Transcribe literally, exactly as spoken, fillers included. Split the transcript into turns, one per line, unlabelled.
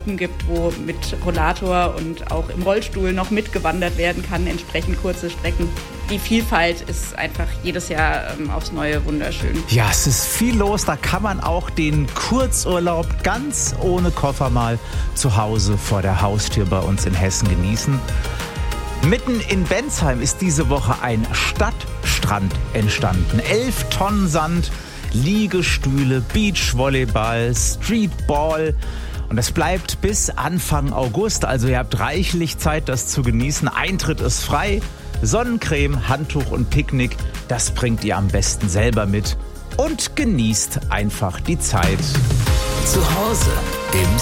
Gruppen gibt, wo mit Rollator und auch im Rollstuhl noch mitgewandert werden kann, entsprechend kurze Strecken. Die Vielfalt ist einfach jedes Jahr ähm, aufs Neue wunderschön.
Ja, es ist viel los. Da kann man auch den Kurzurlaub ganz ohne Koffer mal zu Hause vor der Haustür bei uns in Hessen genießen. Mitten in Bensheim ist diese Woche ein Stadtstrand entstanden. Elf Tonnen Sand, Liegestühle, Beachvolleyball, Streetball. Und das bleibt bis Anfang August. Also ihr habt reichlich Zeit, das zu genießen. Eintritt ist frei. Sonnencreme, Handtuch und Picknick, das bringt ihr am besten selber mit. Und genießt einfach die Zeit.
Zu Hause im